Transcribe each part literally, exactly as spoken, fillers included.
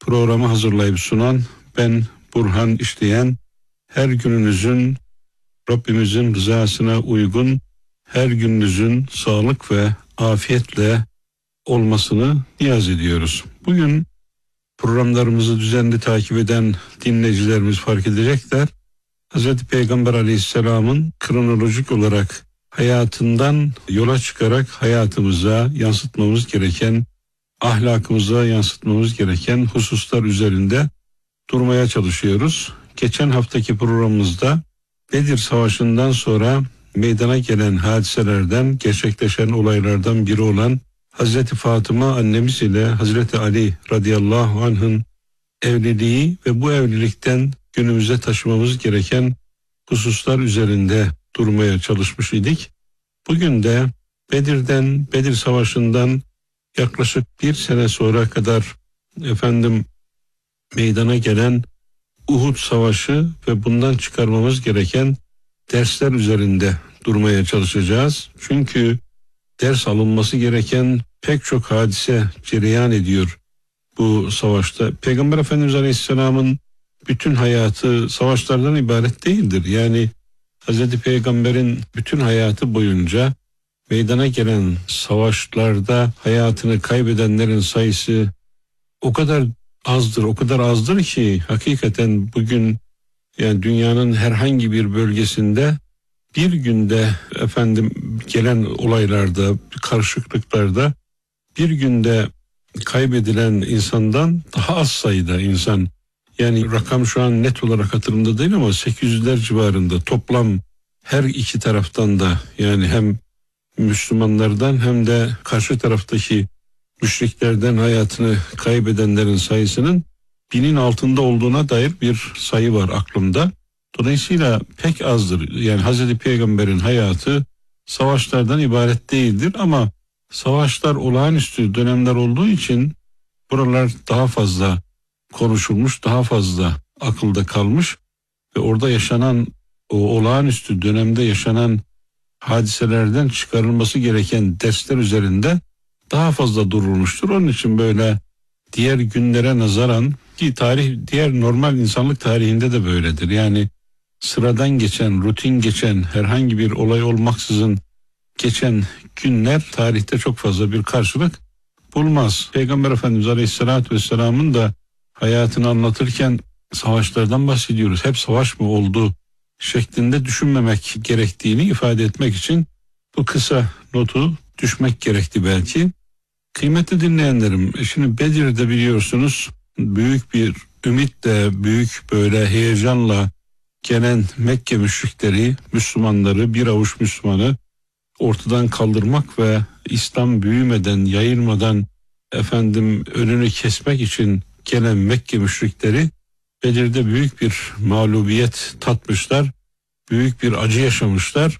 Programı hazırlayıp sunan ben Burhan İşleyen. Her gününüzün Rabbimizin rızasına uygun, her gününüzün sağlık ve afiyetle olmasını niyaz ediyoruz. Bugün programlarımızı düzenli takip eden dinleyicilerimiz fark edecekler. Hazreti Peygamber Aleyhisselam'ın kronolojik olarak hayatından yola çıkarak hayatımıza yansıtmamız gereken, ahlakımıza yansıtmamız gereken hususlar üzerinde durmaya çalışıyoruz. Geçen haftaki programımızda Bedir Savaşı'ndan sonra meydana gelen hadiselerden, gerçekleşen olaylardan biri olan Hazreti Fatıma annemiz ile Hazreti Ali radıyallahu anh'ın evliliği ve bu evlilikten günümüze taşımamız gereken hususlar üzerinde durmaya çalışmış idik. Bugün de Bedir'den, Bedir Savaşı'ndan yaklaşık bir sene sonra kadar efendim meydana gelen Uhud Savaşı ve bundan çıkarmamız gereken dersler üzerinde durmaya çalışacağız. Çünkü ders alınması gereken pek çok hadise cereyan ediyor bu savaşta. Peygamber Efendimiz Aleyhisselam'ın bütün hayatı savaşlardan ibaret değildir. Yani Hazreti Peygamber'in bütün hayatı boyunca meydana gelen savaşlarda hayatını kaybedenlerin sayısı o kadar azdır, o kadar azdır ki hakikaten bugün yani dünyanın herhangi bir bölgesinde bir günde efendim gelen olaylarda, karışıklıklarda bir günde kaybedilen insandan daha az sayıda insan, yani rakam şu an net olarak hatırımda değil ama sekiz yüzler civarında toplam her iki taraftan da, yani hem Müslümanlardan hem de karşı taraftaki müşriklerden hayatını kaybedenlerin sayısının binin altında olduğuna dair bir sayı var aklımda. Dolayısıyla pek azdır. Yani Hazreti Peygamber'in hayatı savaşlardan ibaret değildir ama savaşlar olağanüstü dönemler olduğu için buralar daha fazla konuşulmuş, daha fazla akılda kalmış ve orada yaşanan, o olağanüstü dönemde yaşanan hadiselerden çıkarılması gereken dersler üzerinde daha fazla durulmuştur. Onun için böyle diğer günlere nazaran, ki tarih diğer normal insanlık tarihinde de böyledir. Yani sıradan geçen, rutin geçen, herhangi bir olay olmaksızın geçen günler tarihte çok fazla bir karşılık bulmaz. Peygamber Efendimiz Aleyhisselatü Vesselam'ın da hayatını anlatırken savaşlardan bahsediyoruz. Hep savaş mı oldu şeklinde düşünmemek gerektiğini ifade etmek için bu kısa notu düşmek gerekti belki. Kıymetli dinleyenlerim, şimdi Bedir'de biliyorsunuz büyük bir ümitle, büyük böyle heyecanla gelen Mekke müşrikleri, Müslümanları, bir avuç Müslümanı ortadan kaldırmak ve İslam büyümeden, yayılmadan efendim önünü kesmek için gelen Mekke müşrikleri Bedir'de büyük bir mağlubiyet tatmışlar, büyük bir acı yaşamışlar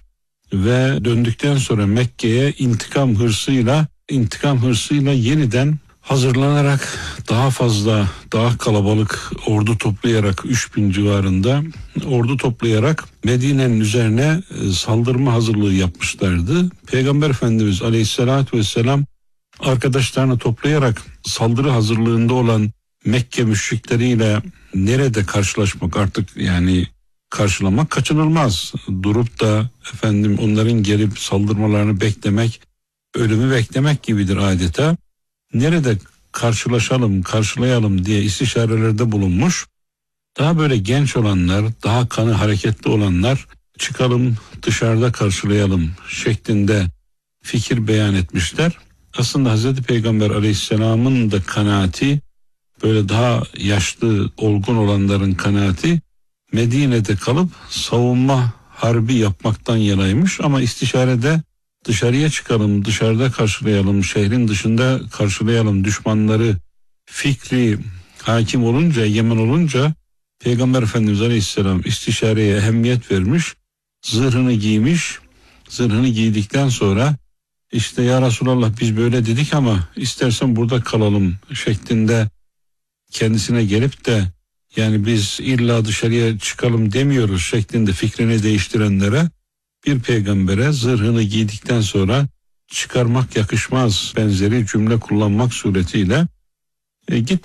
ve döndükten sonra Mekke'ye intikam hırsıyla, intikam hırsıyla yeniden hazırlanarak daha fazla, daha kalabalık ordu toplayarak, üç bin civarında ordu toplayarak Medine'nin üzerine saldırma hazırlığı yapmışlardı. Peygamber Efendimiz Aleyhisselatü Vesselam arkadaşlarını toplayarak saldırı hazırlığında olan Mekke müşrikleriyle nerede karşılaşmak, artık yani karşılamak kaçınılmaz. Durup da efendim onların gelip saldırmalarını beklemek, ölümü beklemek gibidir adeta. Nerede karşılaşalım, karşılayalım diye istişarelerde bulunmuş. Daha böyle genç olanlar, daha kanı hareketli olanlar çıkalım dışarıda karşılayalım şeklinde fikir beyan etmişler. Aslında Hazreti Peygamber Aleyhisselam'ın da kanaati, böyle daha yaşlı, olgun olanların kanaati Medine'de kalıp savunma harbi yapmaktan yanaymış ama istişarede dışarıya çıkalım, dışarıda karşılayalım, şehrin dışında karşılayalım düşmanları fikri hakim olunca, egemen olunca Peygamber Efendimiz Aleyhisselam istişareye ehemmiyet vermiş, zırhını giymiş, zırhını giydikten sonra işte ya Resulallah biz böyle dedik ama istersen burada kalalım şeklinde kendisine gelip de yani biz illa dışarıya çıkalım demiyoruz şeklinde fikrini değiştirenlere bir peygambere zırhını giydikten sonra çıkarmak yakışmaz benzeri cümle kullanmak suretiyle e, git